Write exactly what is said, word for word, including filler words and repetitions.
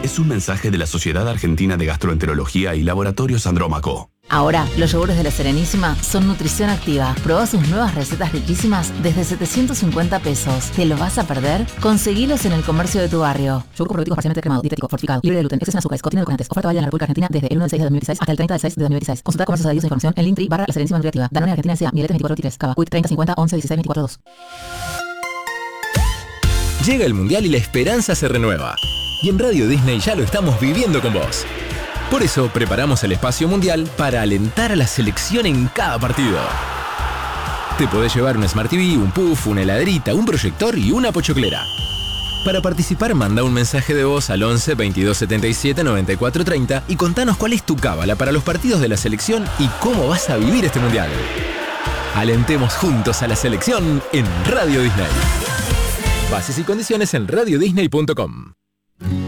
es un mensaje de la Sociedad Argentina de Gastroenterología y Laboratorios Andrómaco. Ahora, los yogures de La Serenísima son nutrición activa. Probá sus nuevas recetas riquísimas desde setecientos cincuenta pesos. ¿Te lo vas a perder? Conseguilos en el comercio de tu barrio. Yogur probiotico parcialmente cremado, dietético, fortificado, libre de gluten, exceso en azúcares, contiene edulcorantes. Oferta válida en la República Argentina desde el uno del seis de dos mil dieciséis hasta el treinta del seis de dos mil dieciséis. Consulta comercios adheridos e información en Linktree barra La Serenísima Nutriactiva. Danone Argentina S A, Mielete veinticuatro veintitrés, Cava, Quick treinta cincuenta once dieciséis veinticuatro dos. Llega el Mundial y la esperanza se renueva. Y en Radio Disney ya lo estamos viviendo con vos. Por eso preparamos el espacio mundial para alentar a la selección en cada partido. Te podés llevar un Smart T V, un puff, una heladerita, un proyector y una pochoclera. Para participar, manda un mensaje de voz al once veintidós setenta y siete noventa y cuatro treinta y contanos cuál es tu cábala para los partidos de la selección y cómo vas a vivir este mundial. Alentemos juntos a la selección en Radio Disney. Bases y condiciones en radio disney punto com.